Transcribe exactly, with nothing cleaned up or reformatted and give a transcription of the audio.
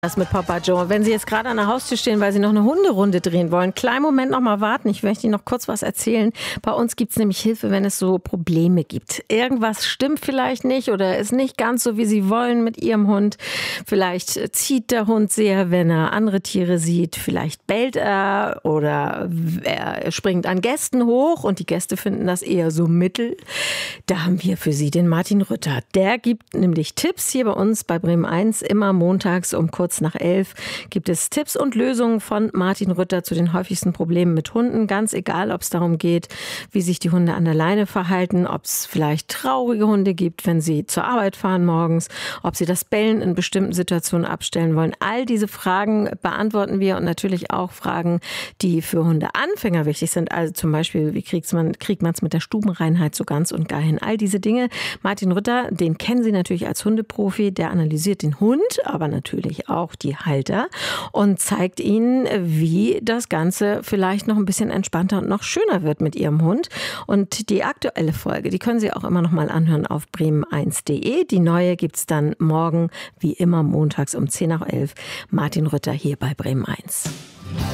Das mit Papa Joe. Wenn Sie jetzt gerade an der Haustür stehen, weil Sie noch eine Hunderunde drehen wollen, kleinen Moment noch mal warten. Ich möchte Ihnen noch kurz was erzählen. Bei uns gibt es nämlich Hilfe, wenn es so Probleme gibt. Irgendwas stimmt vielleicht nicht oder ist nicht ganz so, wie Sie wollen mit Ihrem Hund. Vielleicht zieht der Hund sehr, wenn er andere Tiere sieht. Vielleicht bellt er oder er springt an Gästen hoch und die Gäste finden das eher so mittel. Da haben wir für Sie den Martin Rütter. Der gibt nämlich Tipps hier bei uns bei Bremen eins. Immer montags um kurz nach elf gibt es Tipps und Lösungen von Martin Rütter zu den häufigsten Problemen mit Hunden. Ganz egal, ob es darum geht, wie sich die Hunde an der Leine verhalten, ob es vielleicht traurige Hunde gibt, wenn sie zur Arbeit fahren morgens, ob sie das Bellen in bestimmten Situationen abstellen wollen. All diese Fragen beantworten wir und natürlich auch Fragen, die für Hundeanfänger wichtig sind. Also zum Beispiel, wie kriegt man kriegt man es mit der Stubenreinheit so ganz und gar hin? All diese Dinge. Martin Rütter, den kennen Sie natürlich als Hundeprofi, der analysiert den Hund, aber natürlich auch auch die Halter und zeigt ihnen, wie das Ganze vielleicht noch ein bisschen entspannter und noch schöner wird mit ihrem Hund. Und die aktuelle Folge, die können Sie auch immer noch mal anhören auf bremen eins punkt de. Die neue gibt es dann morgen, wie immer montags um zehn nach elf. Martin Rütter hier bei Bremen eins.